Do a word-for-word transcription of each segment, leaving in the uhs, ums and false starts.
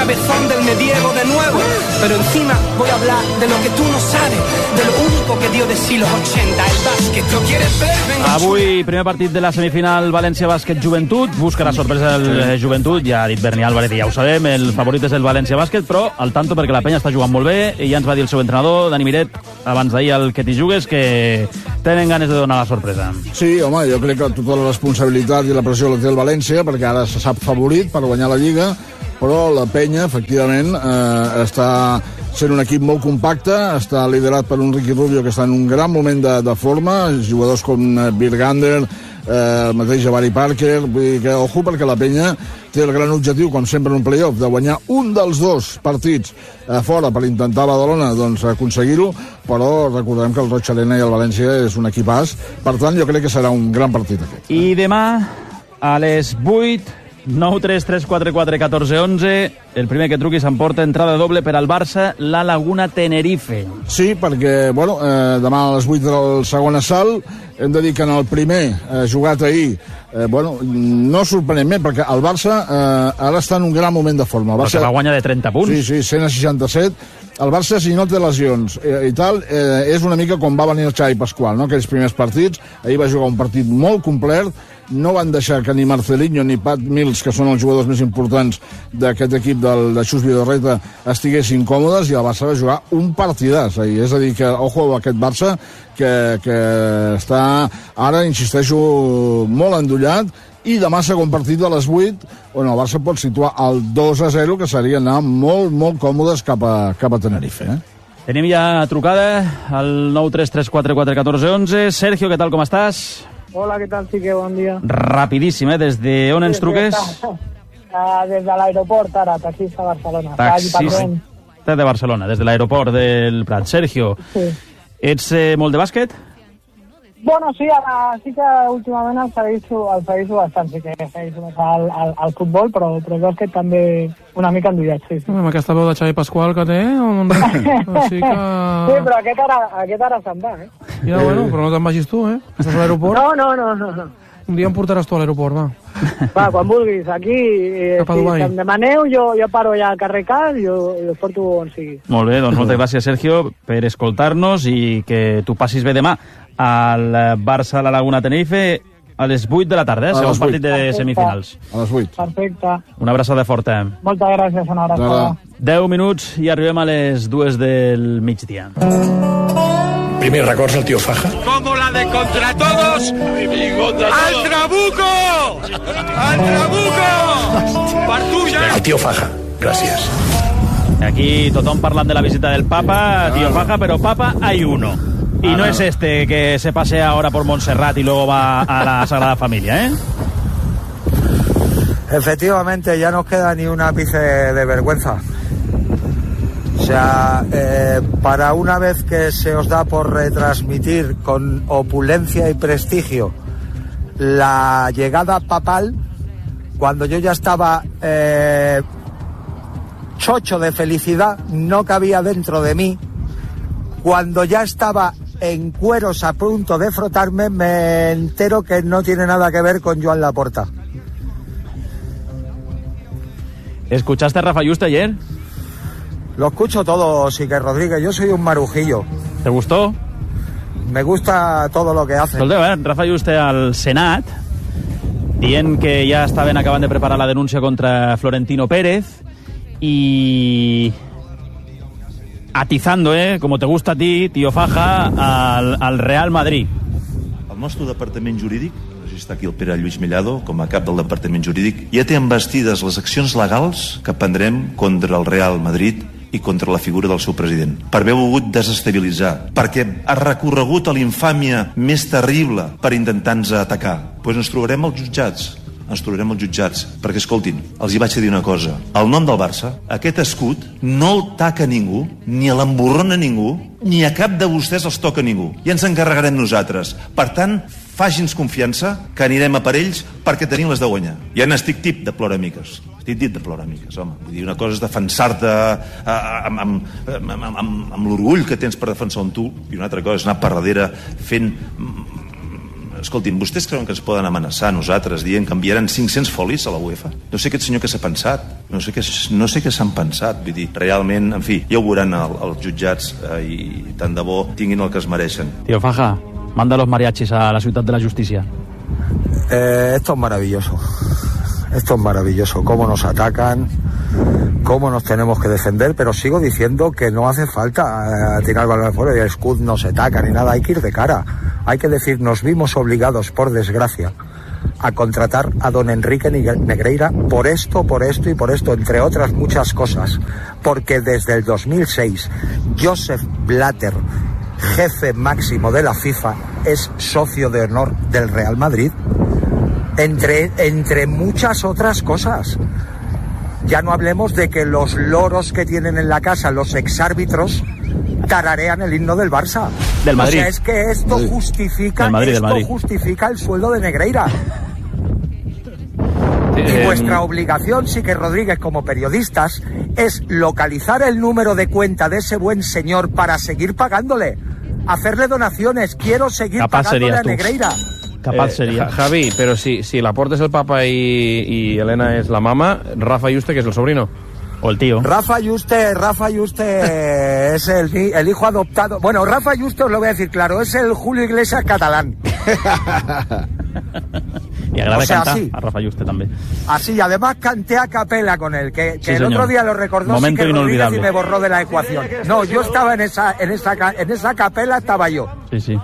cabezón del medievo de nuevo. Pero encima voy a hablar de lo que tú no sabes, de lo único que dio de sí los ochenta, el bàsquet. ¿Lo quieres ver? Venga. Avui, primer partit de la semifinal València Bàsquet Joventut. Busca la sorpresa del Joventut. Ja ha dit Berni Álvarez, ja ho sabem, el favorit és el València Bàsquet, però al tanto perquè la penya està jugant molt bé i ja ens va dir el seu entrenador, Dani Miret, abans d'ahir al Que t'hi jugues, que tenen ganes de donar la sorpresa. Sí, home, jo crec que tota la responsabilitat i la pressió la té el València, perquè ara se sap favorit per guanyar la Lliga, però la penya, efectivament, eh, està sent un equip molt compacte, està liderat per un Ricky Rubio que està en un gran moment de, de forma, jugadors com Birgander, eh, el mateix Jabari Parker, vull dir que, ojo, perquè la penya té el gran objectiu, com sempre en un playoff, de guanyar un dels dos partits a fora per intentar a Badalona doncs, aconseguir-ho, però recordem que el Roig Arena i el València és un equipàs, per tant jo crec que serà un gran partit aquest. I demà a les vuit, nou tres tres quatre quatre un quatre u u, el primer que truqui s'emporta entrada doble per al Barça, la Laguna Tenerife. Sí, perquè bueno, eh, demà a les vuit del segon assalt hem de dir que en el primer eh, jugat ahir eh, bueno, no sorprenentment, perquè el Barça eh, ara està en un gran moment de forma. El Barça va guanyar de trenta punts. Sí, sí, cent seixanta-set. El Barça, si no té lesions eh, i tal, eh, és una mica com va venir el Xavi Pasqual, no? Aquells primers partits. Ahir va jugar un partit molt complet, no van deixar que ni Marcelinho ni Pat Mills, que són els jugadors més importants d'aquest equip del, de Xus Vidorreta, estiguessin còmodes, i el Barça va jugar un partidàs ahir. És a dir, que ojo a aquest Barça, que, que està ara, insisteixo, molt endollat, i demà segon partit a les vuit, on el Barça pot situar el dos a zero, que seria anar molt, molt còmodes cap a, cap a Tenerife. Eh? Tenim ja trucada al nou tres tres quatre quatre un quatre u u. Sergio, què tal, com estàs? Hola, què tal, Xique? Bon dia. Rapidíssim, eh? Des de on ens truques? Uh, des de l'aeroport, ara, taxis a Barcelona. Taxis de Barcelona, des de l'aeroport del Prat. Sergio, sí. Ets eh, molt de bàsquet? Bueno, sí, ara sí que últimament el segueixo, el segueixo bastant, sí que segueixo més al, al, al futbol, però, però el bàsquet també una mica endollat, sí. sí. Amb aquesta veu de Xavi Pasqual que té, així que... Sí, però aquest ara, aquest ara se'n va, eh? Ja, bueno, però no te'n vagis tu, eh? Estàs a l'aeroport? No, no, no, no, no. Un dia em portaràs tu a l'aeroport, va. Va, quan vulguis, aquí, eh, si em demaneu, jo, jo paro ja al carrer Cal i us porto on sigui. Molt bé, doncs moltes gràcies, Sergio, per escoltar-nos i que tu passis bé demà al Barça a la Laguna Tenerife a les vuit de la tarda, eh? Segon partit de semifinals. A les vuit. Perfecte. Una abraçada forta. Moltes gràcies, una abraçada. deu minuts i arribem a les dues del migdia. Primer records al tío Faja. Como la de Contra Todos. ¡Al Trabuco! ¡Al Trabuco! ¡Partulla! El tío Faja, gràcies. Aquí tothom parlant de la visita del Papa, tío Faja, pero Papa hay uno. Y no es este que se pasea ahora por Montserrat y luego va a la Sagrada Familia, ¿eh? Efectivamente, ya no queda ni un ápice de vergüenza. O sea, eh, para una vez que se os da por retransmitir con opulencia y prestigio la llegada papal, cuando yo ya estaba eh, chocho de felicidad, no cabía dentro de mí, cuando ya estaba en cueros a punto de frotarme, me entero que no tiene nada que ver con Joan Laporta. ¿Escuchaste a Rafa Yuste ayer? Lo escucho todo, Sique Rodríguez. Yo soy un marujillo. ¿Te gustó? Me gusta todo lo que hace. Escolteu, eh? Rafa Yuste al Senat dient que ja estaven acabant de preparar la denúncia contra Florentino Pérez y atizando, eh, como te gusta a ti, tío Faja, al, al Real Madrid. El nostre departament jurídic, no sé si està aquí el Pere Lluís Mellado, com a cap del departament jurídic, ja té embestides les accions legals que prendrem contra el Real Madrid i contra la figura del seu president, per haver volgut desestabilitzar, perquè ha recorregut a l'infàmia més terrible per intentar-nos atacar. Doncs pues ens trobarem als jutjats, ens trobarem als jutjats, perquè, escoltin, els hi vaig a dir una cosa, el nom del Barça, aquest escut, no el taca ningú, ni l'emborrona ningú, ni a cap de vostès els toca ningú, i ens encarregarem nosaltres. Per tant, faci'ns confiança, que anirem a per ells perquè tenim les de guanyar. Ja n'estic tip de ploramiques. Estic dit de ploramiques, home. Vull dir, una cosa és defensar-te amb, amb, amb, amb, amb l'orgull que tens per defensar un tu, i una altra cosa és anar per darrere fent escoltin, vostès creuen que ens poden amenaçar a nosaltres dient que enviaran cinc-cents folis a la UEFA? No sé aquest senyor què s'ha pensat, no sé què, no sé què s'han pensat, vull dir, realment, en fi, ja ho veuran el, els jutjats eh, i tant de bo tinguin el que es mereixen. Tío Faja, manda los mariachis a la ciutat de la justícia. Eh, esto es maravilloso. Esto es maravilloso. Cómo nos atacan, cómo nos tenemos que defender, pero sigo diciendo que no hace falta eh, tirar el balón afuera y el Scud no se ataca ni nada. Hay que ir de cara. Hay que decir, nos vimos obligados, por desgracia, a contratar a don Enrique Negreira por esto, por esto y por esto, entre otras muchas cosas. Porque desde el dos mil seis, Joseph Blatter, jefe máximo de la FIFA, es socio de honor del Real Madrid. Entre, entre muchas otras cosas. Ya no hablemos de que los loros que tienen en la casa los exárbitros tararean el himno del Barça. Del Madrid. O sea, es que esto justifica, del Madrid, esto del Madrid. justifica el sueldo de Negreira. Y Eh, vuestra obligación, sí que Rodríguez, como periodistas, es localizar el número de cuenta de ese buen señor para seguir pagándole. Hacerle donaciones. Quiero seguir Capaz pagándole serías a tú. Negreira. Capaz Eh, sería. Javi, pero si, si Laporta es el papa y, y Elena es la mamá, Rafa Yuste, que es el sobrino. O el tío. Rafa Yuste, Rafa Yuste es el, el hijo adoptado. Bueno, Rafa Yuste os lo voy a decir claro, es el Julio Iglesias catalán. Y agrada o sea, cantar sí. a Rafa Yuste también. Así, además canté a capela con él, que, que Sí, el señor. otro día lo recordó Momento sí que Rodríguez inolvidable. y me borró de la ecuación. No, yo estaba en esa, en esa, ca- en esa capela, estaba yo. Sí, sí.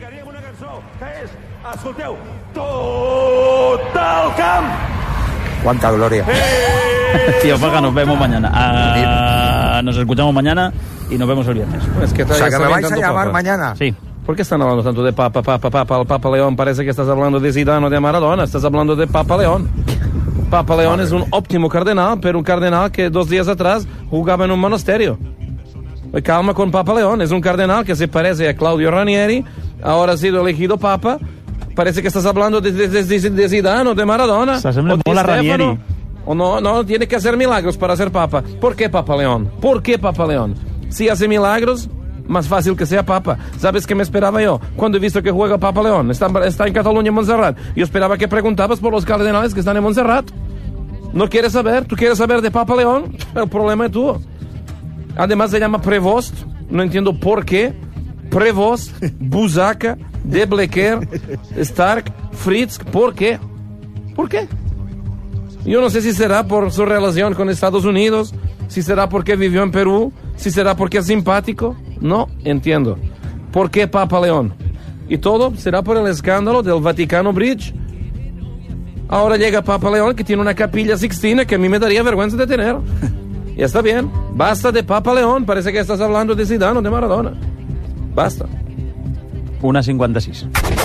Escolteu, Total Camp! Cuánta gloria. Tío Faja, nos vemos mañana. Ah, nos escuchamos mañana y nos vemos el viernes. Es que O sea, ya que está me bien vais a tanto llamar papa. mañana. Sí. ¿Por qué están hablando tanto de Papa, Papa, Papa? El Papa León parece que estás hablando de Zidane o de Maradona. Estás hablando de Papa León. Papa León es un óptimo cardenal, pero un cardenal que dos días atrás jugaba en un monasterio. Calma con Papa León. Es un cardenal que se parece a Claudio Ranieri. Ahora ha sido elegido Papa. Parece que estás hablando de, de, de, de Zidane o de Maradona. Se asemeja o de molt a Stefano. Ranieri. O no, no, tiene que hacer milagros para ser Papa. ¿Por qué Papa León? ¿Por qué Papa León? Si hace milagros, más fácil que sea Papa. ¿Sabes qué me esperaba yo? Cuando he visto que juega Papa León, está, está en Cataluña, en Montserrat. Yo esperaba que preguntabas por los cardenales que están en Montserrat. ¿No quieres saber? ¿Tú quieres saber de Papa León? El problema es tú. Además se llama Prevost. No entiendo por qué. Prevost, Buzaca, De Blecker, Stark, Fritz. ¿Por qué? ¿Por qué? Yo no sé si será por su relación con Estados Unidos, si será porque vivió en Perú, si será porque es simpático. No entiendo. ¿Por qué Papa León? Y todo será por el escándalo del Vaticano Bridge. Ahora llega Papa León, que tiene una capilla sixtina que a mí me daría vergüenza de tener. Y está bien. Basta de Papa León. Parece que estás hablando de Zidane o de Maradona. Basta. una cinquanta-sis.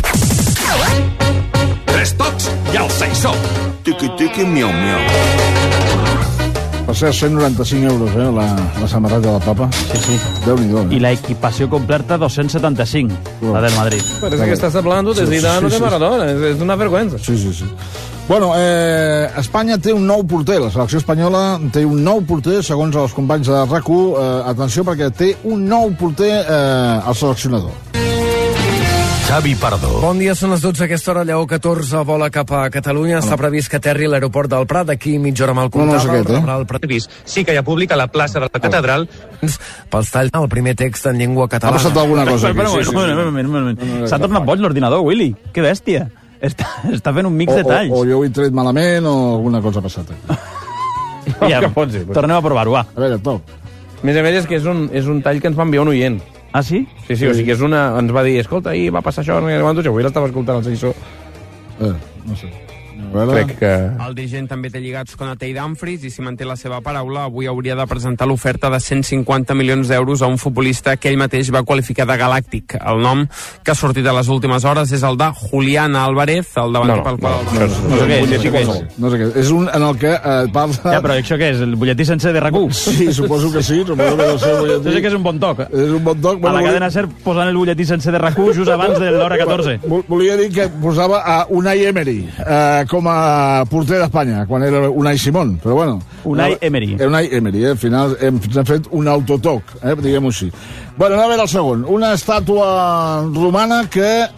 Tres tocs i el Saissó. Tiqui, tiqui, miau, miau. Per cert, cent noranta-cinc euros, eh, la, la samarreta del Papa. Sí, sí. Déu-n'hi-do, I eh? la equipació completa, dos-cents setanta-cinc, la del Madrid. Parece que estás hablando de Sí, sí, Zidane o sí, de sí. Maradona. Es, es una vergüenza. Sí, sí, sí. Bueno, eh, Espanya té un nou porter. La selecció espanyola té un nou porter, segons els companys de RAC u. Eh, atenció, perquè té un nou porter eh, al seleccionador. Xavi Pardo. Bon dia, són les dotze. A aquesta hora, Lleó catorze vola cap a Catalunya. Està previst que aterri a l'aeroport del Prat. D'aquí mitja hora mal No, no és comptava. aquest, eh? rebrà el previst. Sí que hi ha públic a la plaça de la catedral. Pels talls, el primer text en llengua Ha catalana. passat alguna cosa aquí. Espera, Sí, sí, un moment, un moment, un moment. S'ha tornat boig l'ordinador, Willy. Que bèstia. Està, està fent un mix O, de o, talls. o jo ho he tret malament o alguna cosa ha passat. Eh? Ja, Que pot ser, pot ser. tornem a provar-ho, va. A veure, Tom. A més a més, és que és un, és un tall que ens va enviar un oient. Ah, sí? Sí, sí, o sigui que és una... Ens va dir, escolta, ahir va passar això, no sé quantos, avui l'estava escoltant el Saissó. Eh, no sé. A veure... Crec que... El dirigent també té lligats con Atei Dumfries i si manté la seva paraula avui hauria de presentar l'oferta de cent cinquanta milions d'euros a un futbolista que ell mateix va qualificar de galàctic. El nom que ha sortit a les últimes hores és el de Julián Álvarez, el davanter No, no, pel qual... no, no, no, No sé què és, no, no sé què és. No sé què. És un en el que eh, parla... Ja, però això què és? El butlletí sencer de RAC u? Sí, suposo que sí. Suposo que deu ser el butlletí. Jo sé que és un bon toc. És un bon toc. A la cadena SER posant el butlletí sencer de RAC u just abans de l'hora catorze. Vol- Volia dir que posava a Unai Emery eh, com a porter d'Espanya, quan era Unai Simón, però bueno. Unai Emery. Era Unai Emery, eh? Al final hem, hem fet un autotoc, eh? diguem-ho així. Bueno, anem a veure el segon. Una estàtua romana que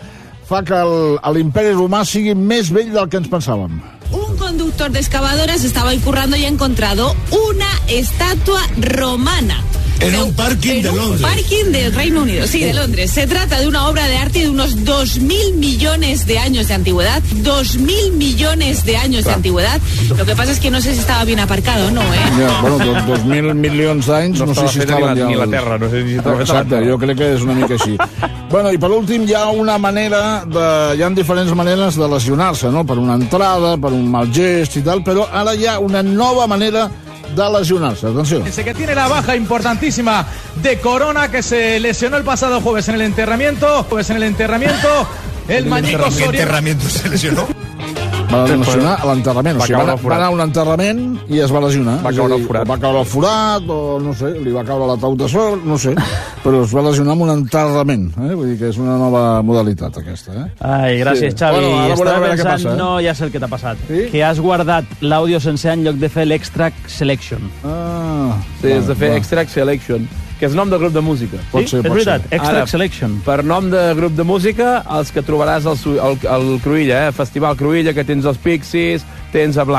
fa que el- l'imperi romà sigui més vell del que ens pensàvem. Un conductor de excavadoras estaba ahí currando y ha encontrado una estatua romana. En un parking de Londres. Parking del Reino Unido, sí, de Londres. Se trata de una obra de arte de unos dos mil millones de años de antigüedad. dos mil millones de años de antigüedad. Lo que pasa es que no sé si estaba bien aparcado o no, ¿eh? Ja, bueno, dos, dos mil milions d'anys, no, No no sé si estava fet estaven ni la- ja... ni la Terra, no sé si estava fet a la Exacte, Terra. jo crec que és una mica així. Bueno, i per últim hi ha una manera, de, hi ha diferents maneres de lesionar-se, no? Per una entrada, per un mal gest i tal, però ara hi ha una nova manera de lesionar-se. Atenció. Dice que tiene la baja importantísima de Corona, que se lesionó el pasado jueves en el enterramiento. Jueves en el enterramiento, el Mañico Soria. Enterramiento se lesionó. Va lesionar a l'enterrament. O Va sigui, va, caure anar- al forat. va anar a un enterrament i es va lesionar. Va És a caure al dir, forat. Va caure al forat, o no sé, li va caure la taüt de sol, no sé, però es va lesionar amb un enterrament. Eh? Vull dir que és una nova modalitat, aquesta. Eh? Ai, gràcies, Sí. Xavi. Bueno, ara veurem Estava a veure què pensant, passa, eh? no, ja sé el que t'ha passat. Sí? Que has guardat l'àudio sencer en lloc de fer l'extract selection. Ah, Sí, has de fer va. Extract Selection, que és nom de grup de música. Pot Sí, ser, és pot veritat, ser. extract Ara, selection. Per nom de grup de música, els que trobaràs al, su- al, al Cruïlla, eh? Festival Cruïlla, que tens els Pixies, tens a Blanc